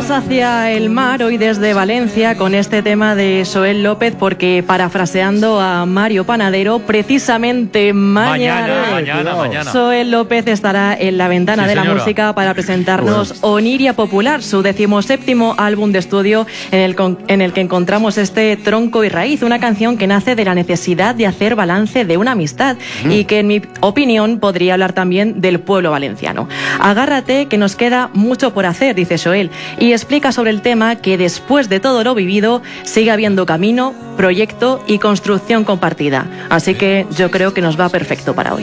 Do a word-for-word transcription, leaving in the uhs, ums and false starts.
Vamos hacia el mar hoy desde Valencia con este tema de Xoel López, porque parafraseando a Mario Panadero, precisamente mañana, mañana, mañana, mañana. Xoel López estará en la ventana sí, de señora. la música para presentarnos bueno. Oniria Popular, su decimoséptimo álbum de estudio en el, en el que encontramos este Tronco y Raíz, una canción que nace de la necesidad de hacer balance de una amistad mm. y que en mi opinión podría hablar también del pueblo valenciano. Agárrate que nos queda mucho por hacer, dice Xoel, y explica sobre el tema que después de todo lo vivido sigue habiendo camino, proyecto y construcción compartida. Así que yo creo que nos va perfecto para hoy.